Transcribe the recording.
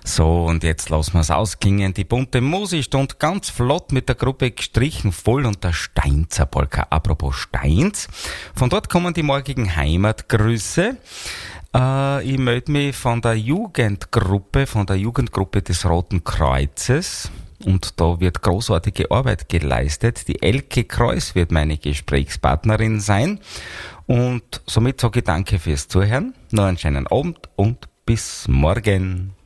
So, und jetzt lassen wir's ausklingen. Die bunte Musikstund ganz flott mit der Gruppe Gestrichen voll und der Steinzer Polka. Apropos Steins, von dort kommen die morgigen Heimatgrüße. Ich melde mich von der Jugendgruppe des Roten Kreuzes. Und da wird großartige Arbeit geleistet. Die Elke Kreuz wird meine Gesprächspartnerin sein. Und somit sage ich danke fürs Zuhören. Noch einen schönen Abend und bis morgen.